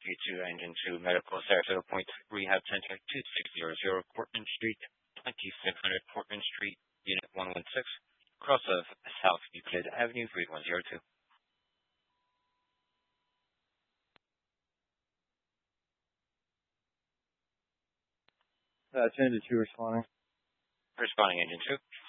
you to Engine 2 Medical Sarasota Point Rehab Center, 2600 Portland Street, 2600 Portland Street, Unit 116, across of South Euclid Avenue, 3102. That's Engine 2 responding. Responding Engine 2.